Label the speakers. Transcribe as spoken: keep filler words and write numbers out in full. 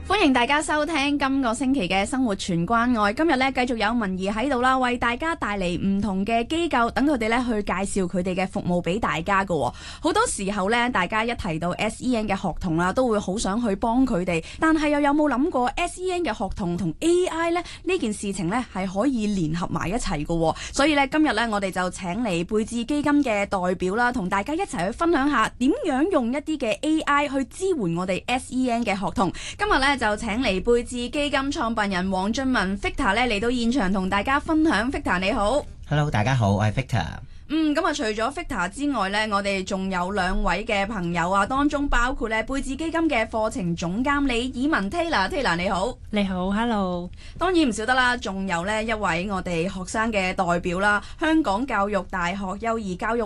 Speaker 1: 歡迎大家收聽今個星期嘅生活全關愛。今日咧繼續有文儀喺度啦，為大家帶嚟唔同嘅機構，等佢哋咧去介紹佢哋嘅服務俾大家㗎。好多時候咧，大家一提到 S E N 嘅學童啦，都會好想去幫佢哋，但係又有冇諗過 S E N 嘅學童同 A I 咧呢件事情咧係可以聯合埋一齊㗎。所以咧今日咧我哋就請嚟貝智基金嘅代表啦，同大家一齊去分享下點樣用一啲嘅 A I 去支援我哋 S E N 嘅學童。今日咧就請嚟貝智基金創辦人黃俊文 Victor 咧嚟到現場同大家分享。Victor 你好。
Speaker 2: Hello， 大家好，我係 Victor。
Speaker 1: 嗯，咁啊，除咗 Victor 之外呢，我哋仲有兩位嘅朋友啊，當中包括咧貝智基金嘅課程總監李以文 Taylor，Taylor 你好。
Speaker 3: 你好 ，Hello。
Speaker 1: 當然唔少得啦，仲有呢一位我哋學生嘅代表啦，香港教育大學幼兒教育